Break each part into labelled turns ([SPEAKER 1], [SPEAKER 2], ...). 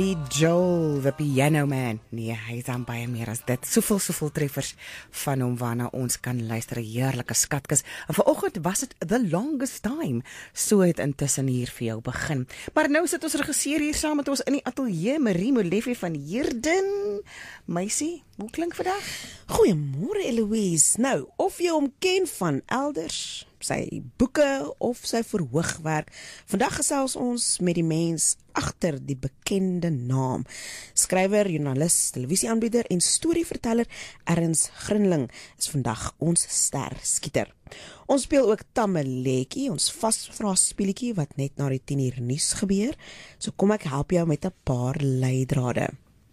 [SPEAKER 1] Joel, the piano man. Nee, hy is aan baie meer as dit. Soveel treffers van hom waarna ons kan luister, 'n heerlike skatkis. En vanoggend was dit The Longest Time. So het intussen hier vir jou begin. Maar nou sit ons regisseur hier saam met ons in die ateljee, Marie Molefe van Heerden. Meisie, hoe klink vandag?
[SPEAKER 2] Goeiemôre Eloise. Nou, of jy hom ken van elders, sy boeke of sy verhoogwerk. Vandag gesels ons met die mens agter die bekende naam. Skrywer, joernalis, televisieaanbieder en storieverteller Ernst Grinling is vandag ons sterskieter. Ons speel ook Tamaletjie, ons vasvra speletjie wat net na die 10 uur nuus gebeur. So kom ek help jou met 'n paar leidrade.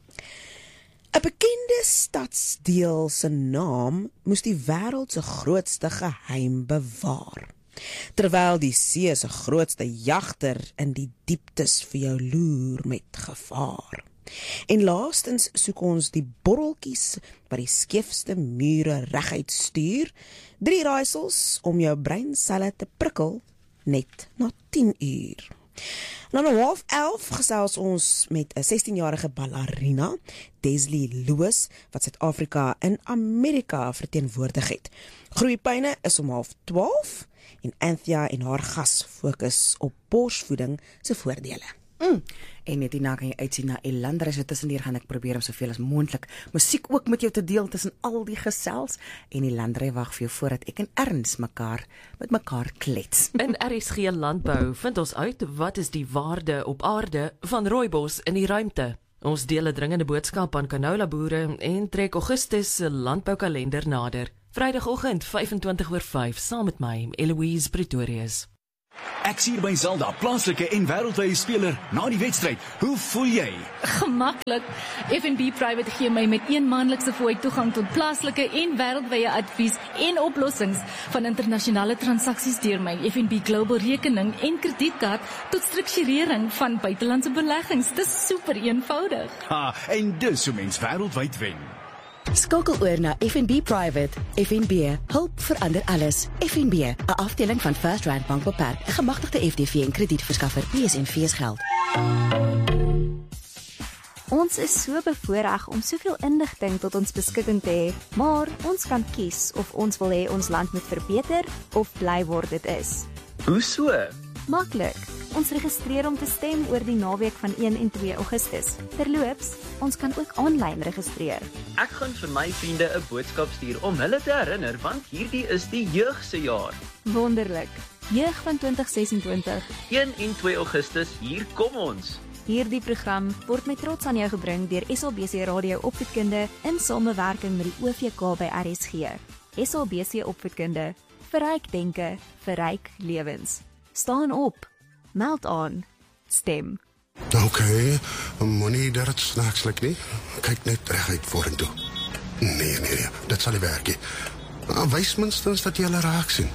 [SPEAKER 2] 'n Bekende stadsdeel se naam moes die wêreld se grootste geheim bewaar. Terwyl die see se grootste jagter in die dieptes vir jou loer met gevaar. En laastens soek ons die borreltjies wat die skeefste mure reguit stuur. 3 raaisels om jou breinselle te prikkel net na 10 uur. Nou om 10:30 gesels ons met 'n 16-jarige ballerina, Desley Lewis, wat Suid-Afrika in Amerika verteenwoordig het. Groeipyne is om 11:30 en Anthea en haar gas fokus op borsvoeding se voordele.
[SPEAKER 1] En net hierna kan jy uitsien na Elandra, so tussendeur gaan ek probeer om soveel as moontlik musiek ook met jou te deel tussen al die gesels. En Elandra wag vir jou voordat ek en Ernst met mekaar klets.
[SPEAKER 3] In RSG Landbou vind ons uit wat is die waarde op aarde van rooibos in die ruimte. Ons deel 'n dringende boodskap aan canola boere en trek Augustus se landboukalender nader. Vrydagoggend 25:05 saam met my, Eloise Pretorius.
[SPEAKER 4] Ek sien by Zelda, plaaslike en wêreldwye speler na die wedstryd. Hoe voel jy?
[SPEAKER 5] Gemaklik. FNB Private gee my met een maandelikse fooi toegang tot plaaslike en wêreldwye advies en oplossings van internasionale transaksies deur my FNB Global rekening en kredietkaart tot strukturering van buitelandse beleggings. Dis super eenvoudig.
[SPEAKER 4] Ha, en dis hoe mens wêreldwyd wen.
[SPEAKER 6] Skakel oor na FNB Private. FNB, hulp verander alles. FNB, 'n afdeling van First Rand Bank Beperk, 'n gemagtigde FDV en kredietverskaffer. PSNV geld.
[SPEAKER 7] Ons is so bevoorreg om soveel inligting tot ons beskikking te hê, maar ons kan kies of ons wil hê ons land moet verbeter of bly waar dit is.
[SPEAKER 8] Hoe so?
[SPEAKER 7] Maklik. Ons registreer om te stem oor die naweek van 1 en 2 Augustus. Terloops, ons kan ook aanlyn registreer.
[SPEAKER 8] Ek gaan vir my vriende 'n boodskap stuur om hulle te herinner, want hierdie is die jeug se jaar.
[SPEAKER 7] Wonderlik. Jeug van 2026.
[SPEAKER 8] 1 en 2 Augustus, hier kom ons.
[SPEAKER 7] Hierdie program word met trots aan jou gebring deur SABC Radio Opvoedkunde in samewerking met die OVK by RSG. SABC Opvoedkunde, verryk denke, verryk lewens. Staan op, meld aan, stem.
[SPEAKER 9] Okay, moenie dat het snaaks lyk nie. Kyk net reguit vorentoe. Nee, dit sal nie werk nie. Wys minstens dat jy hulle raak sien.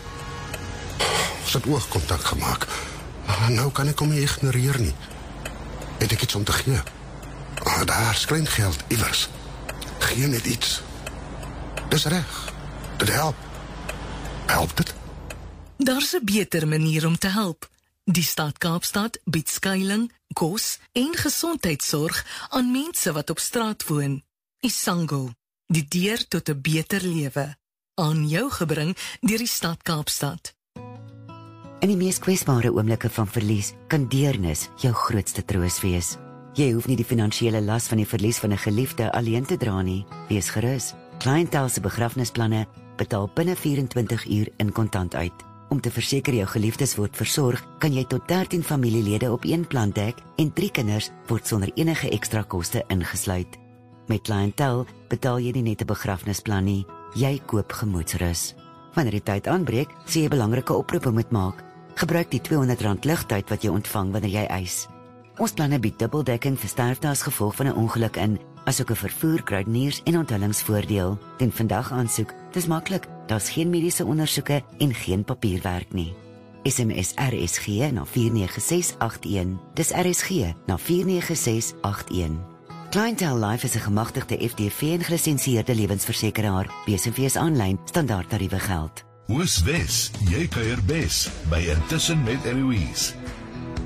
[SPEAKER 9] Ons het oogkontak gemaak. Nou kan ek hom nie ignoreer nie. Het ek iets om te gee? Daar is klein geld iewers. Gee net iets. Dis reg. Dit help. Help dit?
[SPEAKER 10] Daar's 'n beter manier om te help. Die stad Kaapstad bied skuiling, kos en gesondheidsorg aan mense wat op straat woon. Isango, die deur tot 'n beter lewe. Aan jou gebring deur die stad Kaapstad.
[SPEAKER 6] In die mees kwesbare oomblikke van verlies kan deernis jou grootste troos wees. Jy hoef nie die finansiële las van die verlies van 'n geliefde alleen te dra nie. Wees gerus. Clientele se begrafnisplanne betaal binne 24 uur in kontant uit. Om te verseker jou geliefdes word versorg, kan jy tot 13 familielede op een plan dek en 3 kinders word sonder enige ekstra koste ingesluit. Met Clientele betaal jy nie net 'n begrafnisplan nie, jy koop gemoedsrus. Wanneer die tyd aanbreek, sê jy belangrike oproepe moet maak. Gebruik die R200 ligtyd wat jy ontvang wanneer jy eis. Ons planne bied dubbeldekking vir sterfte as gevolg van 'n ongeluk in, asook 'n vervoer, kruideniers en onthullingsvoordeel. Doen vandag aansoek. Dis maklik. Daar's geen mediese ondersoeke en geen papierwerk nie. SMS RSG na 49681. Dis RSG na 49681. Clientele Life is 'n gemagtigde FDV en gelisensieerde lewensversekeraar. BSNV aanlyn standaardtariewe geld.
[SPEAKER 11] Oos-Wes, jy kuier bes by Intussen met Eloise.